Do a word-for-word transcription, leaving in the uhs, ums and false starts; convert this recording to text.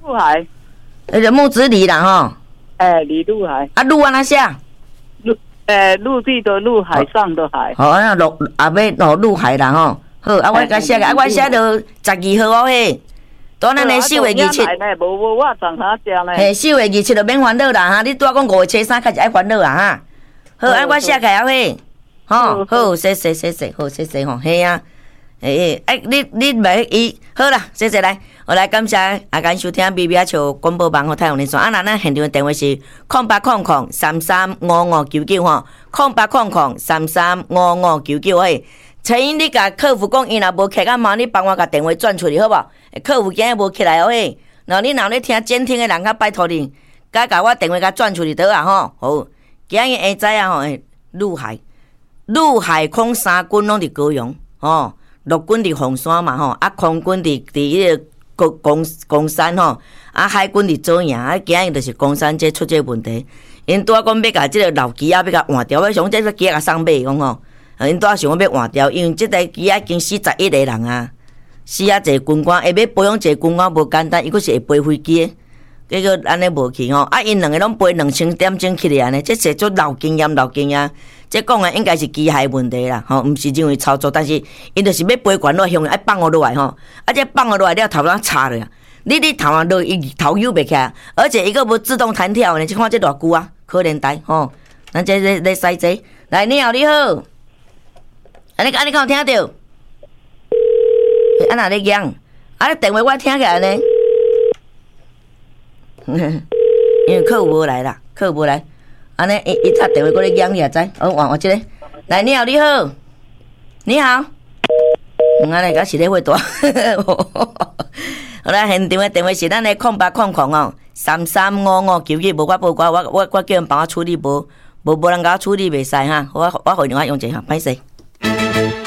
陆海， 那个木子李啦吼。 哎，李陆海。 啊，陆安那写？ 陆，哎，陆地的陆，海上的海。 好，那陆啊要落陆海啦吼。好，啊我甲写个，啊我写到十二号哦嘿。当然呢，四月二七。 无无，我上下食呢。 嘿，四月二七就免烦恼啦哈！你拄仔讲五月初三开始爱烦恼啊哈。好，啊我写起啊嘿。吼，好，谢谢谢谢，好谢谢吼，嘿啊。诶、欸，哎、欸，你你袂伊好啦，谢谢来，我来感谢啊，感收听 B B 笑广播网和太阳连线。啊，那咱现场的电话是空八空空三三五五九九吼，空八空空三三五五九九嘿。陈英，你甲客服讲，伊若无起啊，麻烦你帮我甲电话转出去好无？客服今日无起来哦嘿。然后你若咧听监听的人，甲拜托你，甲甲我电话甲转出去得啊吼。好，今日下早啊吼，陆海陆海空三军拢伫高雄吼。陆军伫凤山嘛吼，啊空军伫伫迄个公公公山吼，啊海军伫左营，啊今日就是公山这出这问题，因拄仔讲要甲即个老机啊要甲换掉，我想这个机啊送买讲吼，因拄仔想要换掉，因为即台机啊已经四十一个人啊，死啊一个军官，下要培养一个军官无简单，伊佫是会飞飞机的，结果安尼无去吼，啊因两个拢飞两千点钟起来安尼，这是做老经验老经验。这讲的应该是机械问题啦，吼，毋是因为操作，但是因就是要飞悬落，向爱放落来吼，啊，这放落来了头啷插了，你你头啊落，伊头扭袂起来，而且伊个无自动弹跳呢，即看这偌久啊，可怜呆吼，咱这咧咧使这，来你好你好，安尼安尼敢有听到？啊哪咧讲？啊电话我听起来呢，因为客户无来啦，客户无来。安尼，伊伊插电话过来讲，你也知？哦，换我这个。来，你好，你好，你好。嗯，安尼甲是咧会大。好啦，现场的电话是咱的空八空空哦，三三五五九九，无我无我我我我叫人帮我处理，无无无人甲我处理袂使哈，我我互电话用一下，歹势。